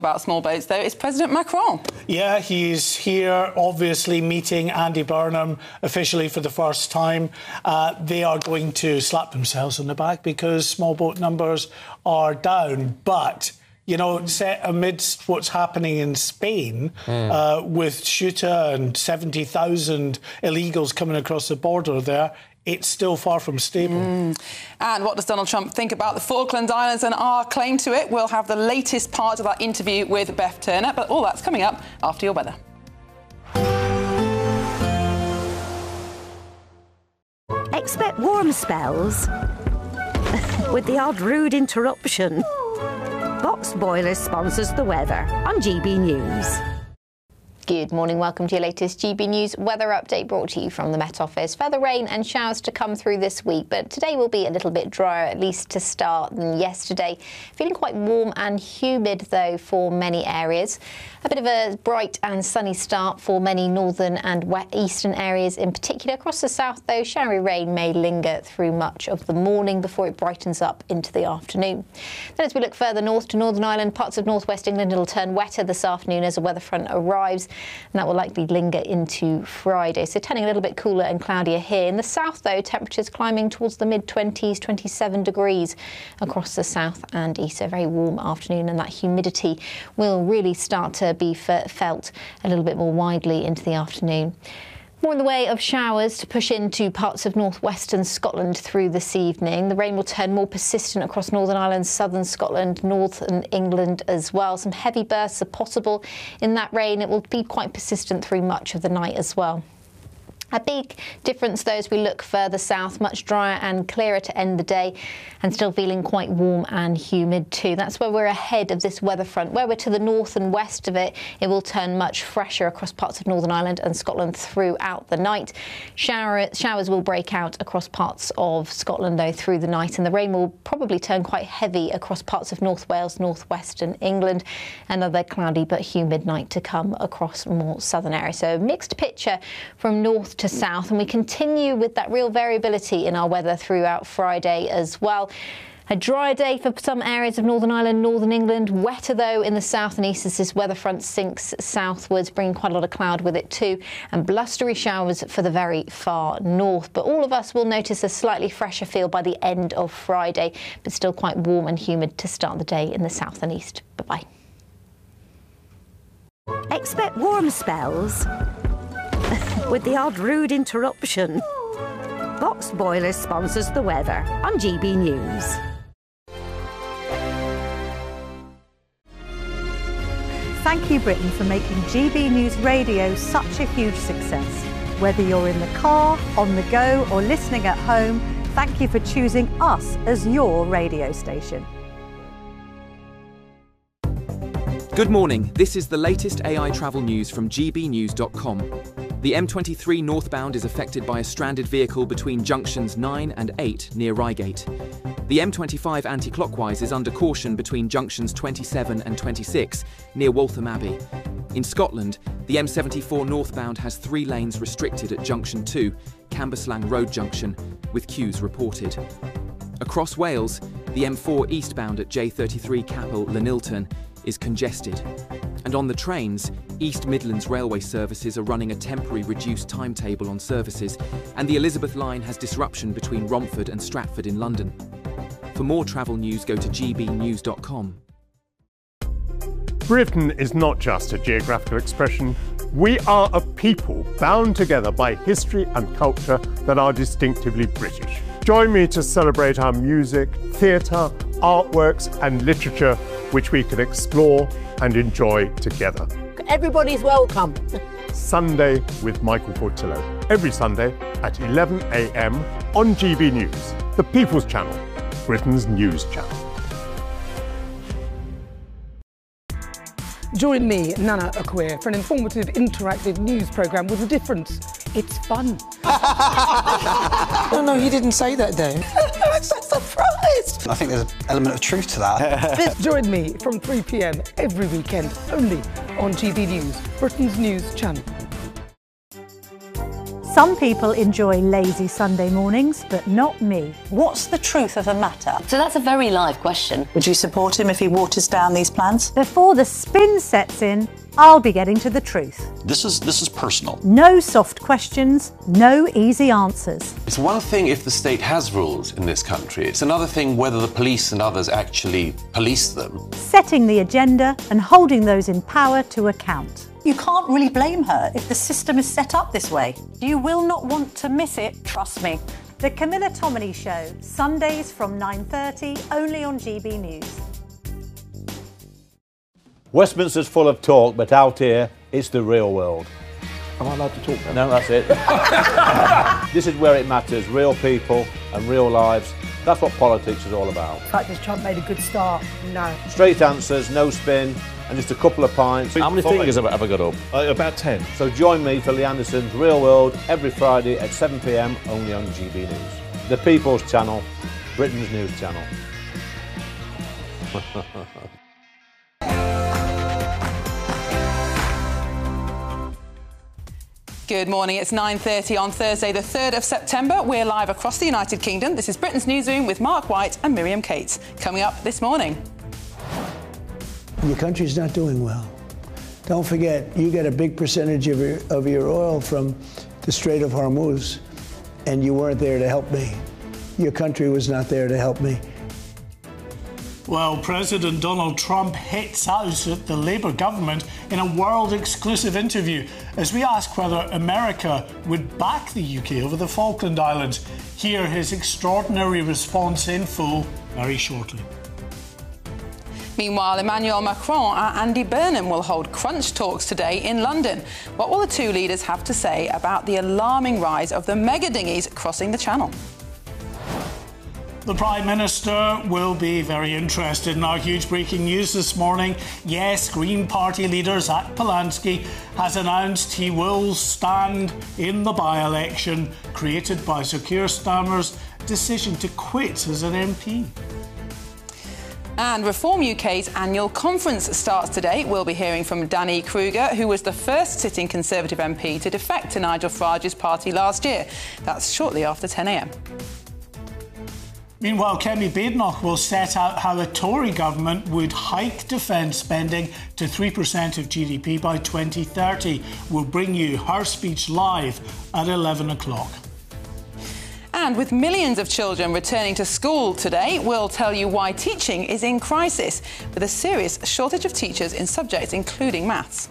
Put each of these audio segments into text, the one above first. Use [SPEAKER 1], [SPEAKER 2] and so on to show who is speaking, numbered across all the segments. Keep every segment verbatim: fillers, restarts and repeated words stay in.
[SPEAKER 1] About small boats, though, is President Macron.
[SPEAKER 2] Yeah, he's here, obviously meeting Andy Burnham officially for the first time. Uh, they are going to slap themselves on the back because small boat numbers are down. But, you know, set amidst what's happening in Spain mm. uh, with Ceuta and seventy thousand illegals coming across the border there, it's still far from stable. Mm.
[SPEAKER 1] And what does Donald Trump think about the Falkland Islands and our claim to it? We'll have the latest part of our interview with Beth Turner, but all that's coming up after your weather.
[SPEAKER 3] Expect warm spells with the odd rude interruption. Box Boilers sponsors the weather on G B News.
[SPEAKER 4] Good morning, welcome to your latest G B News weather update brought to you from the Met Office. Further rain and showers to come through this week, but today will be a little bit drier, at least to start, than yesterday. Feeling quite warm and humid, though, for many areas. A bit of a bright and sunny start for many northern and eastern areas in particular. Across the south, though, showery rain may linger through much of the morning before it brightens up into the afternoon. Then as we look further north to Northern Ireland, parts of northwest England, it'll turn wetter this afternoon as a weather front arrives, and that will likely linger into Friday. So turning a little bit cooler and cloudier here. In the south, though, temperatures climbing towards the mid twenties, twenty-seven degrees across the south and east. So a very warm afternoon, and that humidity will really start to be felt a little bit more widely into the afternoon. More in the way of showers to push into parts of northwestern Scotland through this evening. The rain will turn more persistent across Northern Ireland, southern Scotland, northern England as well. Some heavy bursts are possible in that rain. It will be quite persistent through much of the night as well. A big difference, though, as we look further south, much drier and clearer to end the day, and still feeling quite warm and humid too. That's where we're ahead of this weather front. Where we're to the north and west of it, it will turn much fresher across parts of Northern Ireland and Scotland throughout the night. Shower, showers will break out across parts of Scotland, though, through the night, and the rain will probably turn quite heavy across parts of North Wales, northwestern England. Another cloudy but humid night to come across more southern areas. So a mixed picture from north to south, and we continue with that real variability in our weather throughout Friday as well. A dry day for some areas of Northern Ireland, northern England. Wetter, though, in the south and east as this weather front sinks southwards, bringing quite a lot of cloud with it too, and blustery showers for the very far north. But all of us will notice a slightly fresher feel by the end of Friday, but still quite warm and humid to start the day in the south and east. Bye-bye.
[SPEAKER 3] Expect warm spells with the odd rude interruption. Box Boilers sponsors the weather on G B News.
[SPEAKER 5] Thank you, Britain, for making G B News Radio such a huge success. Whether you're in the car, on the go, or listening at home, thank you for choosing us as your radio station.
[SPEAKER 6] Good morning. This is the latest A I travel news from G B news dot com. The M twenty-three northbound is affected by a stranded vehicle between junctions nine and eight near Reigate. The M twenty-five anti-clockwise is under caution between junctions twenty-seven and twenty-six near Waltham Abbey. In Scotland, the M seventy-four northbound has three lanes restricted at junction two, Cambuslang Road Junction, with queues reported. Across Wales, the M four eastbound at J thirty-three Capel Llanilton is congested. And on the trains, East Midlands Railway services are running a temporary reduced timetable on services, and the Elizabeth line has disruption between Romford and Stratford in London. For more travel news, go to G B news dot com.
[SPEAKER 7] Britain is not just a geographical expression. We are a people bound together by history and culture that are distinctively British. Join me to celebrate our music, theatre, artworks and literature, which we can explore and enjoy together.
[SPEAKER 8] Everybody's welcome.
[SPEAKER 7] Sunday with Michael Portillo. Every Sunday at eleven a m on G B News, the People's Channel, Britain's news channel.
[SPEAKER 9] Join me, Nana Akwe, for an informative, interactive news programme with a difference. It's fun.
[SPEAKER 10] No, no, he didn't say that, Dave.
[SPEAKER 9] I'm so surprised.
[SPEAKER 10] I think there's an element of truth to that.
[SPEAKER 9] Join me from three p m every weekend, only on G B News, Britain's news channel.
[SPEAKER 5] Some people enjoy lazy Sunday mornings, but not me.
[SPEAKER 11] What's the truth of the matter?
[SPEAKER 12] So that's a very live question.
[SPEAKER 11] Would you support him if he waters down these plans?
[SPEAKER 5] Before the spin sets in, I'll be getting to the truth.
[SPEAKER 13] This is this is personal.
[SPEAKER 5] No soft questions, no easy answers.
[SPEAKER 14] It's one thing if the state has rules in this country. It's another thing whether the police and others actually police them.
[SPEAKER 5] Setting the agenda and holding those in power to account.
[SPEAKER 11] You can't really blame her if the system is set up this way.
[SPEAKER 5] You will not want to miss it, trust me. The Camilla Tominey Show, Sundays from nine thirty, only on G B News.
[SPEAKER 15] Westminster's full of talk, but out here, it's the real world.
[SPEAKER 16] Am I allowed to talk now?
[SPEAKER 15] No, that's it. This is where it matters, real people and real lives. That's what politics is all about.
[SPEAKER 9] In fact, has Trump made a good start? No.
[SPEAKER 15] Straight answers, no spin, and just a couple of pints.
[SPEAKER 16] How many fingers have I ever got up? Uh, about ten.
[SPEAKER 15] So join me for Lee Anderson's Real World every Friday at seven p m only on G B News. The People's Channel, Britain's news channel.
[SPEAKER 1] Good morning, it's nine thirty on Thursday the third of September. We're live across the United Kingdom. This is Britain's Newsroom with Mark White and Miriam Cates. Coming up this morning.
[SPEAKER 17] Your country's not doing well. Don't forget, you get a big percentage of your, of your oil from the Strait of Hormuz, and you weren't there to help me. Your country was not there to help me.
[SPEAKER 2] Well, President Donald Trump hits out at the Labour government in a world-exclusive interview as we ask whether America would back the U K over the Falkland Islands. Hear his extraordinary response in full very shortly.
[SPEAKER 1] Meanwhile, Emmanuel Macron and Andy Burnham will hold crunch talks today in London. What will the two leaders have to say about the alarming rise of the mega dinghies crossing the Channel?
[SPEAKER 2] The Prime Minister will be very interested in our huge breaking news this morning. Yes, Green Party leader Zach Polanski has announced he will stand in the by-election created by Sir Keir Starmer's decision to quit as an M P.
[SPEAKER 1] And Reform U K's annual conference starts today. We'll be hearing from Danny Kruger, who was the first sitting Conservative M P to defect to Nigel Farage's party last year. That's shortly after ten a m.
[SPEAKER 2] Meanwhile, Kemi Badenoch will set out how a Tory government would hike defence spending to three percent of G D P by twenty thirty. We'll bring you her speech live at eleven o'clock.
[SPEAKER 1] And with millions of children returning to school today, we'll tell you why teaching is in crisis, with a serious shortage of teachers in subjects including maths.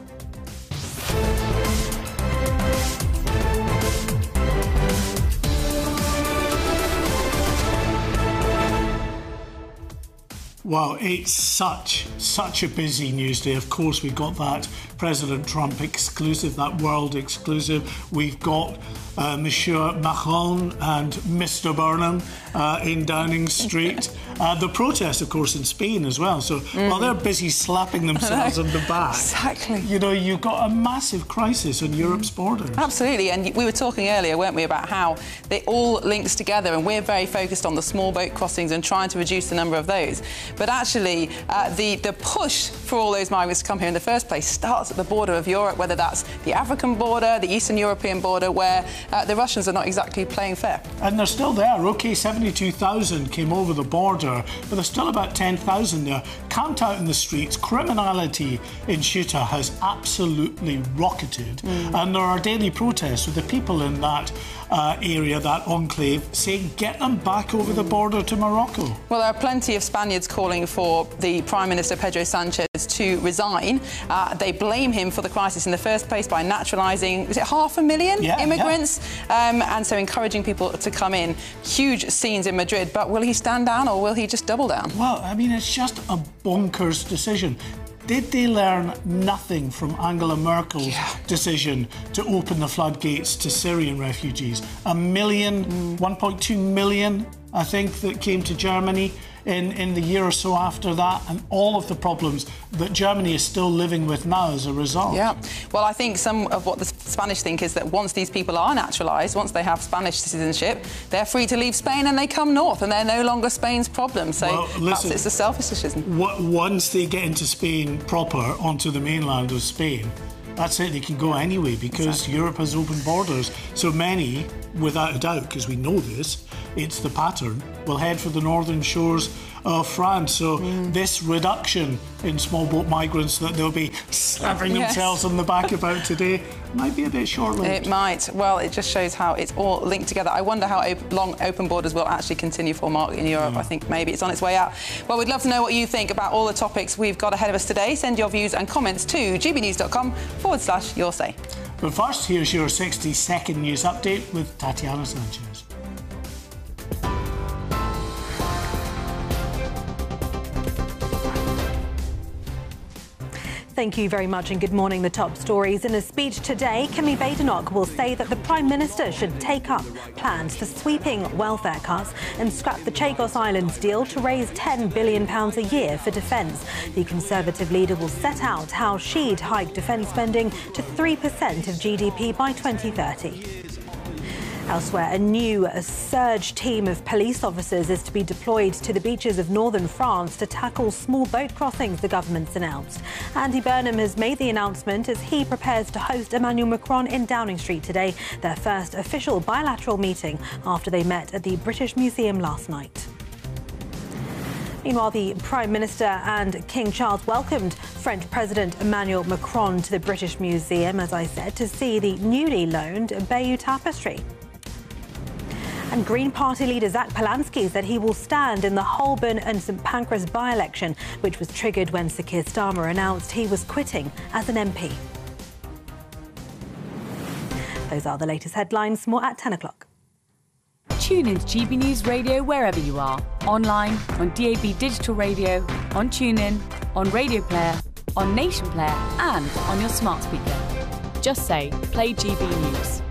[SPEAKER 2] Well, it's such, such a busy news day. Of course, we've got that President Trump exclusive, that world exclusive. We've got uh, Monsieur Macron and Mister Burnham uh, in Downing Street. Uh, the protests, of course, in Spain as well. So mm. while they're busy slapping themselves on the back,
[SPEAKER 1] exactly.
[SPEAKER 2] you know, you've got a massive crisis on Europe's borders.
[SPEAKER 1] Absolutely. And we were talking earlier, weren't we, about how they all links together, and we're very focused on the small boat crossings and trying to reduce the number of those. But actually, uh, the, the push for all those migrants to come here in the first place starts at the border of Europe, whether that's the African border, the Eastern European border, where uh, the Russians are not exactly playing fair.
[SPEAKER 2] And they're still there. OK, seventy-two thousand came over the border, but there's still about ten thousand there. Camped out in the streets. Criminality in Ceuta has absolutely rocketed. Mm. And there are daily protests with the people in that uh, area, that enclave, saying get them back over the border to Morocco.
[SPEAKER 1] Well, there are plenty of Spaniards calling for the Prime Minister Pedro Sanchez to resign. Uh, they blame him for the crisis in the first place by naturalising, is it half a million
[SPEAKER 2] yeah,
[SPEAKER 1] immigrants? Yeah. Um, and so encouraging people to come in. Huge scenes in Madrid, but will he stand down or will he just double down?
[SPEAKER 2] Well, I mean, it's just a bonkers decision. Did they learn nothing from Angela Merkel's yeah. decision to open the floodgates to Syrian refugees? A million, mm. one point two million, I think, that came to Germany in, in the year or so after that, and all of the problems that Germany is still living with now as a result.
[SPEAKER 1] Yeah. Well, I think some of what the Spanish think is that once these people are naturalised, once they have Spanish citizenship, they're free to leave Spain and they come north, and they're no longer Spain's problem. So well, listen, perhaps it's a selfish decision.
[SPEAKER 2] Once they get into Spain proper, onto the mainland of Spain, That's it, they can go anyway because exactly. Europe has open borders. So many, without a doubt, because we know this, it's the pattern, will head for the northern shores of France. So mm. this reduction in small boat migrants that they'll be slapping yes. themselves on the back about today might be a bit short-lived.
[SPEAKER 1] It might. Well, it just shows how it's all linked together. I wonder how op long open borders will actually continue for Mark in Europe. Yeah. I think maybe it's on its way out. Well, we'd love to know what you think about all the topics we've got ahead of us today. Send your views and comments to gbnews.com forward slash your say.
[SPEAKER 2] But first, here's your sixty second news update with Tatiana Sanchez.
[SPEAKER 13] Thank you very much and good morning. The top stories. In a speech today, Kemi Badenoch will say that the Prime Minister should take up plans for sweeping welfare cuts and scrap the Chagos Islands deal to raise ten billion pounds a year for defence. The Conservative leader will set out how she'd hike defence spending to three percent of G D P by twenty thirty. Elsewhere, a new a surge team of police officers is to be deployed to the beaches of northern France to tackle small boat crossings, the government's announced. Andy Burnham has made the announcement as he prepares to host Emmanuel Macron in Downing Street today, their first official bilateral meeting after they met at the British Museum last night. Meanwhile, the Prime Minister and King Charles welcomed French President Emmanuel Macron to the British Museum, as I said, to see the newly loaned Bayeux Tapestry. And Green Party leader Zach Polanski said he will stand in the Holborn and St Pancras by-election, which was triggered when Sir Keir Starmer announced he was quitting as an M P. Those are the latest headlines. More at ten o'clock.
[SPEAKER 18] Tune in to G B News Radio wherever you are. Online, on D A B Digital Radio, on TuneIn, on Radio Player, on Nation Player and on your smart speaker. Just say, play G B News.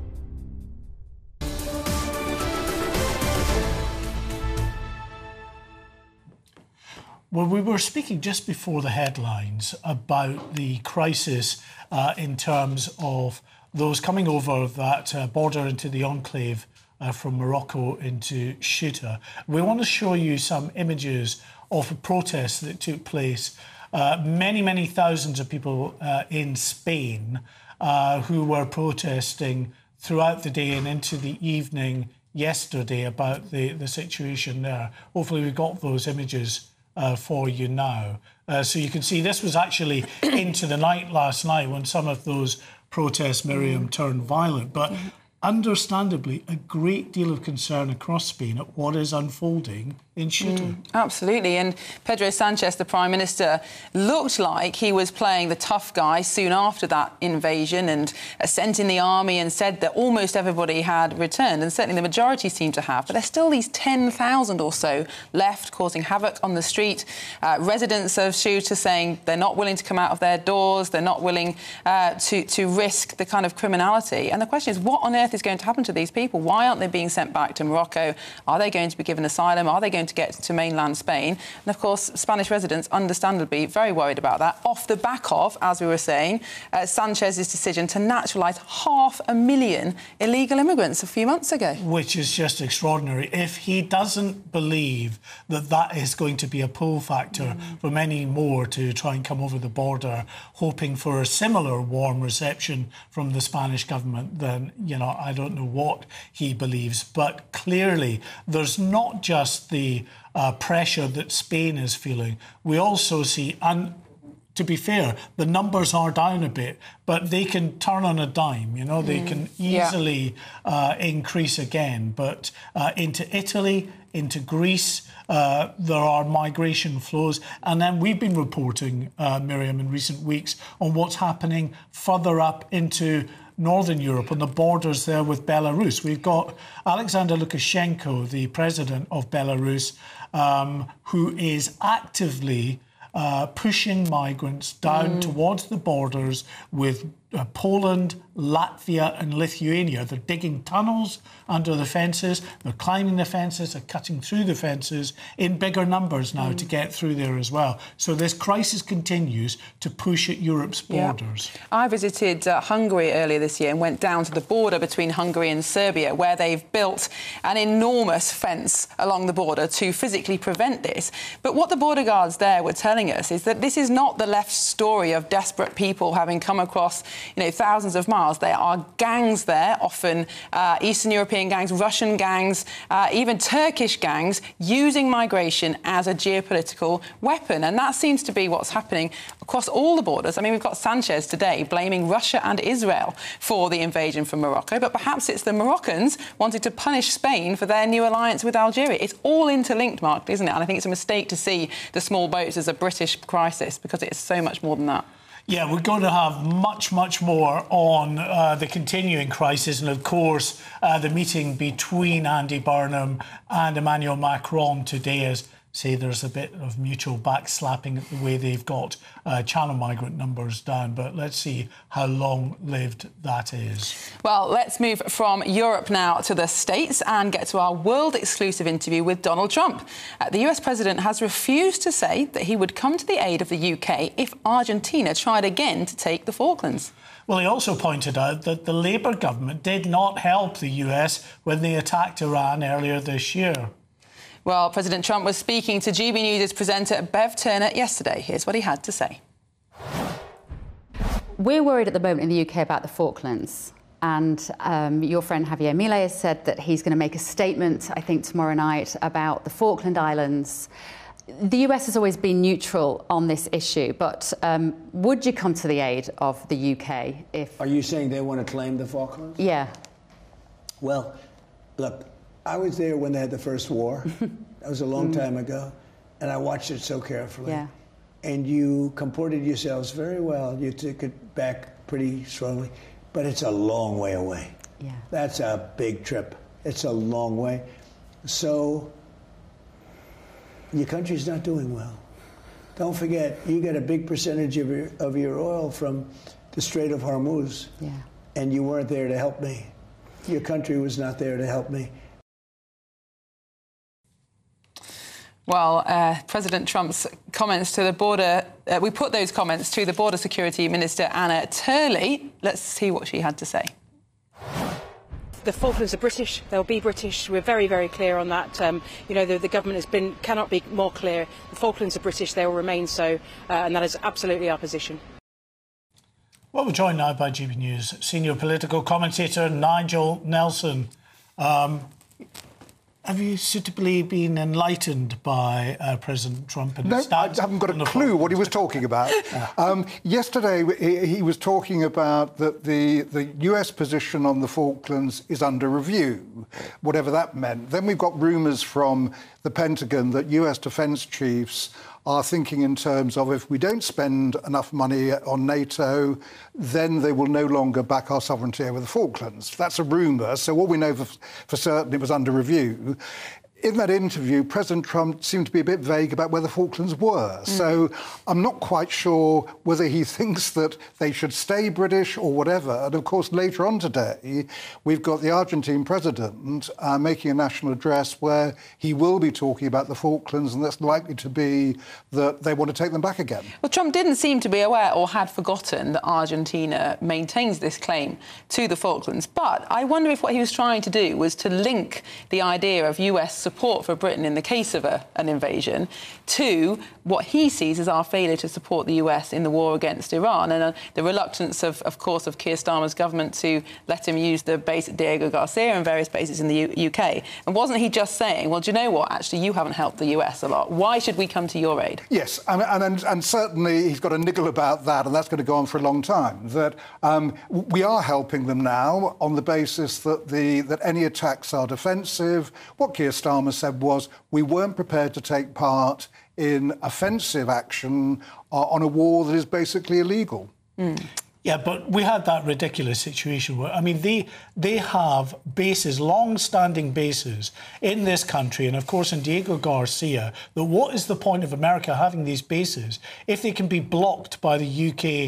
[SPEAKER 2] Well, we were speaking just before the headlines about the crisis uh, in terms of those coming over that uh, border into the enclave uh, from Morocco into Ceuta. We want to show you some images of a protest that took place. Uh, many, many thousands of people uh, in Spain uh, who were protesting throughout the day and into the evening yesterday about the, the situation there. Hopefully we got those images Uh, for you now. Uh, so you can see this was actually into the night last night when some of those protests, Miriam, turned violent. But understandably, a great deal of concern across Spain at what is unfolding in Ceuta. Mm,
[SPEAKER 1] absolutely. And Pedro Sanchez, the Prime Minister, looked like he was playing the tough guy soon after that invasion and uh, sent in the army and said that almost everybody had returned, and certainly the majority seemed to have. But there's still these ten thousand or so left, causing havoc on the street. Uh, residents of Ceuta saying they're not willing to come out of their doors, they're not willing uh, to, to risk the kind of criminality. And the question is, what on earth is going to happen to these people? Why aren't they being sent back to Morocco? Are they going to be given asylum? Are they going to get to mainland Spain? And of course, Spanish residents, understandably, very worried about that, off the back of, as we were saying, uh, Sanchez's decision to naturalise half a million illegal immigrants a few months ago.
[SPEAKER 2] Which is just extraordinary. If he doesn't believe that that is going to be a pull factor mm. for many more to try and come over the border, hoping for a similar warm reception from the Spanish government, then, you know, I don't know what he believes. But clearly, there's not just the uh, pressure that Spain is feeling. We also see, and to be fair, the numbers are down a bit, but they can turn on a dime, you know, they mm. can easily yeah. uh, increase again. But uh, into Italy, into Greece, uh, there are migration flows. And then we've been reporting, uh, Miriam, in recent weeks on what's happening further up into Northern Europe, on the borders there with Belarus. We've got Alexander Lukashenko, the president of Belarus, um, who is actively uh, pushing migrants down mm. towards the borders with uh, Poland, Latvia and Lithuania. They're digging tunnels under the fences, they're climbing the fences, they're cutting through the fences in bigger numbers now mm. to get through there as well. So this crisis continues to push at Europe's borders.
[SPEAKER 1] Yeah. I visited uh, Hungary earlier this year and went down to the border between Hungary and Serbia, where they've built an enormous fence along the border to physically prevent this. But what the border guards there were telling us is that this is not the left's story of desperate people having come across, you know, thousands of miles. There are gangs there, often uh, Eastern European gangs, Russian gangs, uh, even Turkish gangs, using migration as a geopolitical weapon. And that seems to be what's happening across all the borders. I mean, we've got Sanchez today blaming Russia and Israel for the invasion from Morocco, but perhaps it's the Moroccans wanting to punish Spain for their new alliance with Algeria. It's all interlinked, Mark, isn't it? And I think it's a mistake to see the small boats as a British crisis, because it's so much more than that.
[SPEAKER 2] Yeah, we're going to have much, much more on uh, the continuing crisis and, of course, uh, the meeting between Andy Burnham and Emmanuel Macron today, as say there's a bit of mutual backslapping at the way they've got uh, channel migrant numbers down. But let's see how long-lived that is.
[SPEAKER 1] Well, let's move from Europe now to the States and get to our world-exclusive interview with Donald Trump. Uh, the U S president has refused to say that he would come to the aid of the U K if Argentina tried again to take the Falklands.
[SPEAKER 2] Well, he also pointed out that the Labour government did not help the U S when they attacked Iran earlier this year.
[SPEAKER 1] Well, President Trump was speaking to G B News' presenter Bev Turner yesterday. Here's what he had to say.
[SPEAKER 19] We're worried at the moment in the U K about the Falklands. And um, your friend Javier Milei has said that he's going to make a statement, I think, tomorrow night about the Falkland Islands. The U S has always been neutral on this issue, but um, would you come to the aid of the U K if...
[SPEAKER 17] Are you saying they want to claim the Falklands?
[SPEAKER 19] Yeah.
[SPEAKER 17] Well, look, I was there when they had the first war. That was a long mm. time ago. And I watched it so carefully.
[SPEAKER 19] Yeah.
[SPEAKER 17] And you comported yourselves very well. You took it back pretty strongly. But it's a long way away.
[SPEAKER 19] Yeah.
[SPEAKER 17] That's a big trip. It's a long way. So your country's not doing well. Don't forget, you get a big percentage of your, of your oil from the Strait of Hormuz.
[SPEAKER 19] Yeah.
[SPEAKER 17] And you weren't there to help me. Your country was not there to help me.
[SPEAKER 1] Well, uh, President Trump's comments to the border, uh, we put those comments to the Border Security Minister, Anna Turley. Let's see what she had to say.
[SPEAKER 20] The Falklands are British. They'll be British. We're very, very clear on that. Um, you know, the, the government has been cannot be more clear. The Falklands are British. They will remain so, uh, and that is absolutely our position.
[SPEAKER 2] Well, we're joined now by G B News senior political commentator Nigel Nelson. Um, Have you suitably been enlightened by uh, President Trump? And
[SPEAKER 21] no, I haven't got a clue what he was talking about. um, yesterday, he, he was talking about that the, the U S position on the Falklands is under review, whatever that meant. Then we've got rumours from the Pentagon that U S defence chiefs are thinking in terms of if we don't spend enough money on NATO, then they will no longer back our sovereignty over the Falklands. That's a rumour, so all we know for, for certain it was under review. In that interview, President Trump seemed to be a bit vague about where the Falklands were. Mm. So I'm not quite sure whether he thinks that they should stay British or whatever. And, of course, later on today, we've got the Argentine president uh, making a national address where he will be talking about the Falklands, and that's likely to be that they want to take them back again.
[SPEAKER 1] Well, Trump didn't seem to be aware or had forgotten that Argentina maintains this claim to the Falklands. But I wonder if what he was trying to do was to link the idea of U S support for Britain in the case of a, an invasion to what he sees as our failure to support the U S in the war against Iran, and uh, the reluctance, of, of course, of Keir Starmer's government to let him use the base at Diego Garcia and various bases in the U- UK. And wasn't he just saying, well, do you know what, actually, you haven't helped the U S a lot. Why should we come to your aid?
[SPEAKER 21] Yes, and, and, and certainly he's got a niggle about that, and that's going to go on for a long time, that um, we are helping them now on the basis that, the, that any attacks are defensive. What Keir Starmer said was we weren't prepared to take part in offensive action uh, on a war that is basically illegal.
[SPEAKER 2] Mm. Yeah, but we had that ridiculous situation where, I mean, they they have bases, long-standing bases in this country, and of course in Diego Garcia, that what is the point of America having these bases if they can be blocked by the U K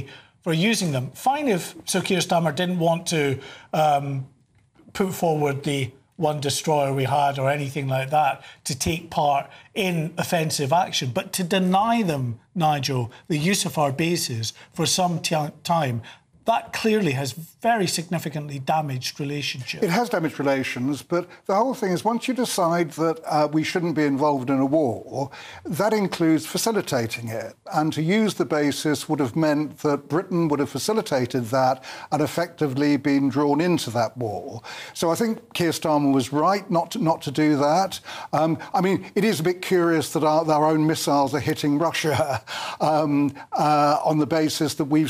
[SPEAKER 2] for using them. Fine if Sir Keir Starmer didn't want to um, put forward the one destroyer we had or anything like that to take part in offensive action, but to deny them, Nigel, the use of our bases for some t- time, that clearly has very significantly damaged relationships.
[SPEAKER 21] It has damaged relations, but the whole thing is once you decide that uh, we shouldn't be involved in a war, that includes facilitating it. And to use the basis would have meant that Britain would have facilitated that and effectively been drawn into that war. So I think Keir Starmer was right not to, not to do that. Um, I mean, it is a bit curious that our, our own missiles are hitting Russia um, uh, on the basis that we've